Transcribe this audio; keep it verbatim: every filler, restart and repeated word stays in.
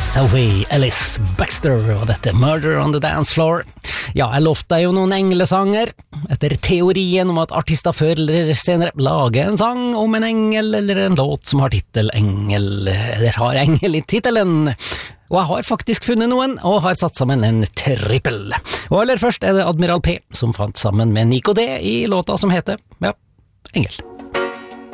Sophie Ellis Baxter og dette Murder on the Dance Floor. Ja, jeg lovte deg jo noen englesanger. Etter teorien om at artister før eller senere lager en sang om en engel eller en låt som har titel Engel, eller har engel i titelen. Og jeg har faktisk funnet noen, og har satt sammen en trippel. Og aller først er det Admiral P, som fant sammen med Nico D i låta som heter, ja, Engel.